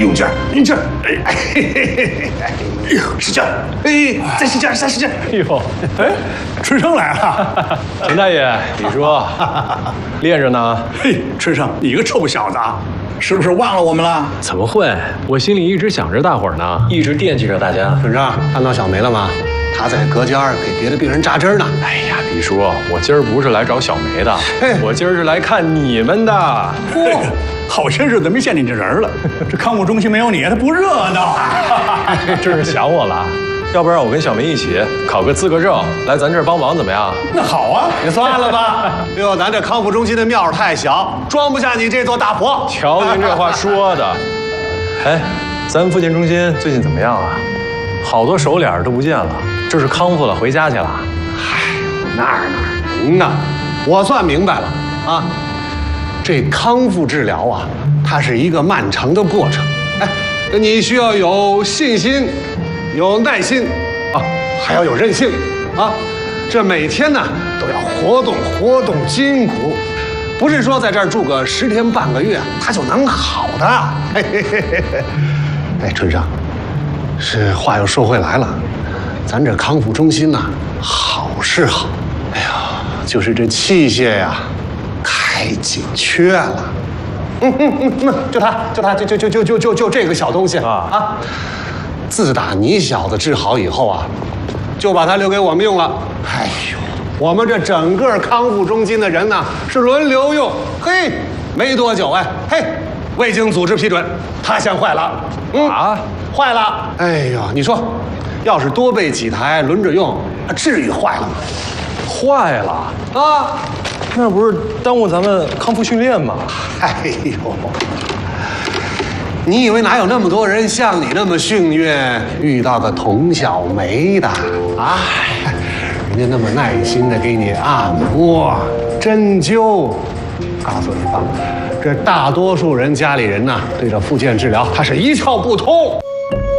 用劲儿，用劲儿，使劲儿，再使劲儿，再使劲儿。 哎呦， 春生来了， 陈大爷，你说练着呢？ 嘿，春生，你个臭小子啊，是不是忘了我们了？ 怎么会？我心里一直想着大伙儿呢，一直惦记着大家。 春生，看到小梅了吗？她在隔间给别的病人扎针呢。 哎呀，李叔，我今儿不是来找小梅的，我今儿是来看你们的。 嚯，好些日子没见你这人了，这康复中心没有你，它不热闹啊！ 真是想我了。要不然我跟小梅一起考个资格证，来咱这儿帮忙怎么样？ 那好啊， 你算了吧，哟，咱这康复中心的庙太小，装不下你这座大婆。 瞧您这话说的，哎，咱复健中心最近怎么样啊？好多熟脸都不见了，这是康复了回家去了？ 嗨，哪能呢？我算明白了啊，这康复治疗啊，它是一个漫长的过程。哎，你需要有信心，有耐心啊，还要有韧性啊。这每天呢都要活动筋骨，不是说在这儿住个10天半个月它就能好的。嘿嘿嘿嘿嘿。哎，春生，是话又说回来了，咱这康复中心呐，好是好，哎呀，就是这器械呀，太紧缺了。就这个小东西啊，自打你小子治好以后啊，就把它留给我们用了。哎呦，我们这整个康复中心的人呢是轮流用。嘿，没多久哎，嘿，未经组织批准，它先坏了。坏了。哎呀，你说，要是多备几台轮着用，至于坏了吗？ 坏了啊！那不是耽误咱们康复训练吗？ 哎呦，你以为哪有那么多人像你那么幸运，遇到个童小梅的啊？人家那么耐心的给你按摩、针灸。告诉你吧，这大多数人家里人呢，对这复健治疗他是一窍不通。